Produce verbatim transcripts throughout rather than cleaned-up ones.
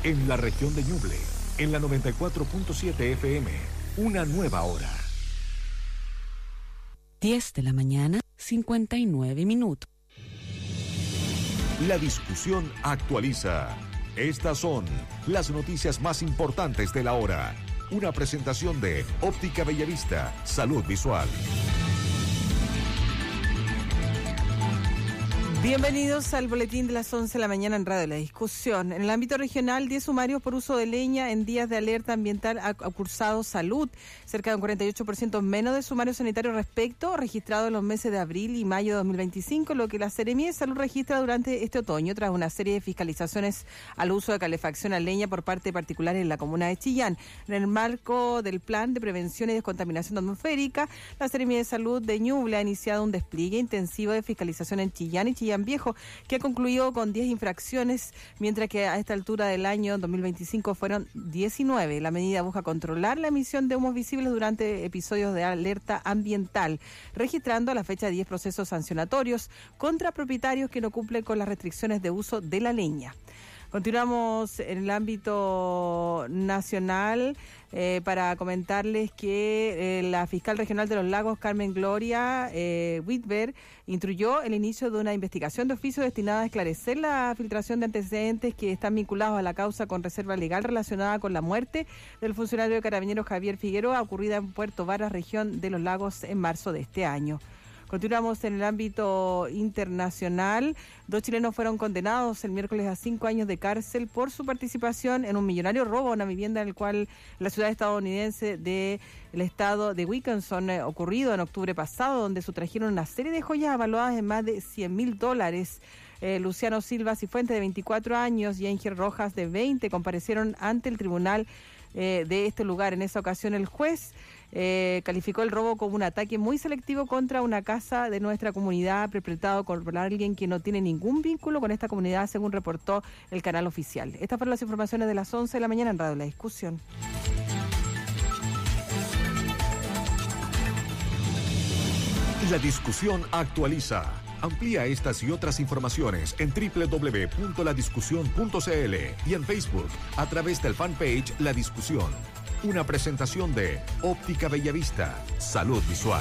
En la región de Ñuble, en la noventa y cuatro punto siete F M, una nueva hora. diez de la mañana, cincuenta y nueve minutos. La discusión actualiza. Estas son las noticias más importantes de la hora. Una presentación de Óptica Bellavista, Salud Visual. Bienvenidos al boletín de las once de la mañana en Radio La Discusión. En el ámbito regional, diez sumarios por uso de leña en días de alerta ambiental ha cursado Salud. Cerca de un cuarenta y ocho por ciento menos de sumarios sanitarios respecto registrado en los meses de abril y mayo de dos mil veinticinco, lo que la Seremía de Salud registra durante este otoño tras una serie de fiscalizaciones al uso de calefacción a leña por parte de particulares en la comuna de Chillán. En el marco del Plan de Prevención y Descontaminación Atmosférica, la Seremía de Salud de Ñuble ha iniciado un despliegue intensivo de fiscalización en Chillán y Chillán Viejo, que ha concluido con diez infracciones, mientras que a esta altura del año dos mil veinticinco fueron diecinueve. La medida busca controlar la emisión de humos visibles durante episodios de alerta ambiental, registrando a la fecha diez procesos sancionatorios contra propietarios que no cumplen con las restricciones de uso de la leña. Continuamos en el ámbito nacional eh, para comentarles que eh, la fiscal regional de Los Lagos, Carmen Gloria eh, Whitberg, instruyó el inicio de una investigación de oficio destinada a esclarecer la filtración de antecedentes que están vinculados a la causa con reserva legal relacionada con la muerte del funcionario de Carabineros Javier Figueroa, ocurrida en Puerto Varas, región de Los Lagos, en marzo de este año. Continuamos en el ámbito internacional. Dos chilenos fueron condenados el miércoles a cinco años de cárcel por su participación en un millonario robo a una vivienda en el cual la ciudad estadounidense del estado de Wisconsin, eh, ocurrido en octubre pasado, donde sustrajeron una serie de joyas avaluadas en más de cien mil dólares. Eh, Luciano Silva Cifuentes, de veinticuatro años, y Ángel Rojas, de veinte, comparecieron ante el tribunal eh, de este lugar. En esa ocasión el juez eh, calificó el robo como un ataque muy selectivo contra una casa de nuestra comunidad, perpetrado por alguien que no tiene ningún vínculo con esta comunidad, según reportó el canal oficial. Estas fueron las informaciones de las once de la mañana en Radio La Discusión. La discusión actualiza. Amplía estas y otras informaciones en doble u doble u doble u punto la discusión punto c l y en Facebook a través del fanpage La Discusión. Una presentación de Óptica Bellavista, Salud Visual.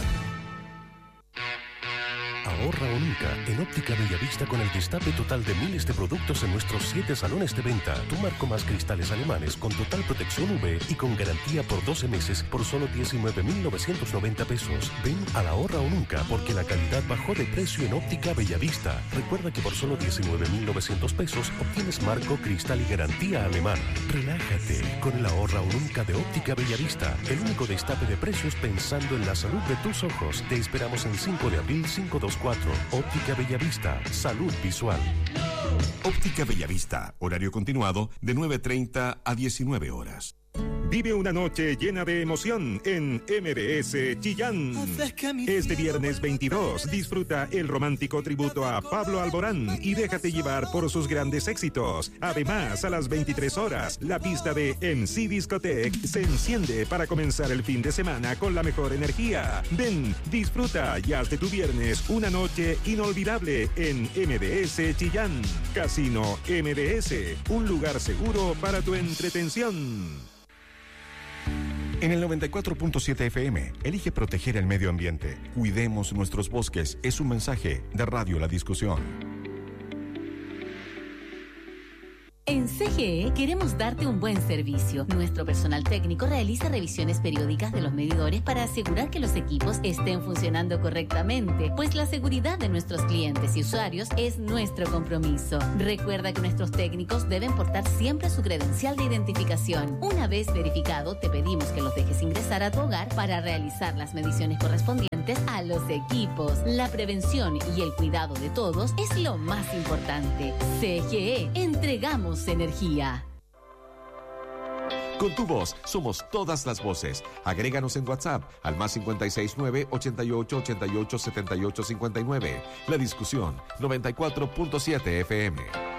Ahorra o nunca en Óptica Bellavista con el destape total de miles de productos en nuestros siete salones de venta. Tu marco más cristales alemanes con total protección U V y con garantía por doce meses por solo diecinueve mil novecientos noventa pesos. Ven a la Ahorra o nunca porque la calidad bajó de precio en Óptica Bellavista. Recuerda que por solo diecinueve mil novecientos pesos obtienes marco, cristal y garantía alemana. Relájate con el Ahorra o nunca de Óptica Bellavista. El único destape de precios pensando en la salud de tus ojos. Te esperamos en cinco de abril cinco dos cuatro. Óptica Bellavista, Salud Visual. Óptica Bellavista, horario continuado de nueve treinta a diecinueve horas. Vive una noche llena de emoción en M B S Chillán. Este viernes veintidós disfruta el romántico tributo a Pablo Alborán y déjate llevar por sus grandes éxitos. Además, a las veintitrés horas, la pista de M C Discotech se enciende para comenzar el fin de semana con la mejor energía. Ven, disfruta y haz de tu viernes una noche inolvidable en M B S Chillán. Casino M B S, un lugar seguro para tu entretención. En el noventa y cuatro punto siete F M, elige proteger el medio ambiente. Cuidemos nuestros bosques. Es un mensaje de Radio La Discusión. En C G E queremos darte un buen servicio. Nuestro personal técnico realiza revisiones periódicas de los medidores para asegurar que los equipos estén funcionando correctamente, pues la seguridad de nuestros clientes y usuarios es nuestro compromiso. Recuerda que nuestros técnicos deben portar siempre su credencial de identificación. Una vez verificado, te pedimos que los dejes ingresar a tu hogar para realizar las mediciones correspondientes a los equipos. La prevención y el cuidado de todos es lo más importante. C G E, entregamos energía. Con tu voz somos todas las voces. Agréganos en WhatsApp al más cincuenta y seis nueve, ochenta y ocho, ochenta y ocho, setenta y ocho cincuenta y nueve. La Discusión noventa y cuatro punto siete F M.